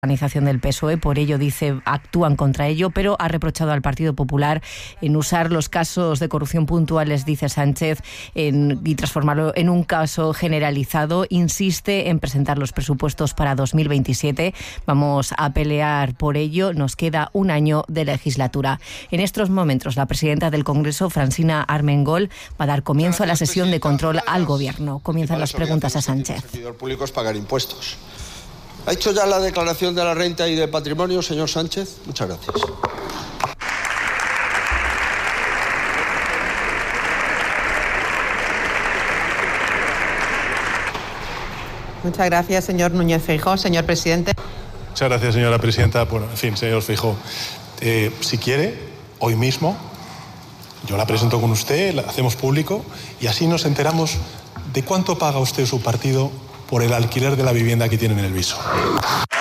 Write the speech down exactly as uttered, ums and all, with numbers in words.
organización del P S O E, por ello dice actúan contra ello, pero ha reprochado al Partido Popular en usar los casos de corrupción puntuales, dice Sánchez, en, y transformarlo en un caso generalizado. Insiste en presentar los presupuestos para dos mil veintisiete. Vamos a pelear por ello. Nos queda un año de legislatura. En estos momentos, la presidenta del Congreso, Francina Armengol, va a dar comienzo a la sesión de control al Gobierno. Comienzan las preguntas a Sánchez. El servidor público es pagar impuestos. ¿Ha hecho ya la declaración de la renta y de patrimonio, señor Sánchez? Muchas gracias. Muchas gracias, señor Núñez Feijóo. Señor presidente. Muchas gracias, señora presidenta. Bueno, en fin, señor Feijóo, eh, si quiere, hoy mismo, yo la presento con usted, la hacemos público y así nos enteramos de cuánto paga usted su partido por el alquiler de la vivienda que tienen en el Viso.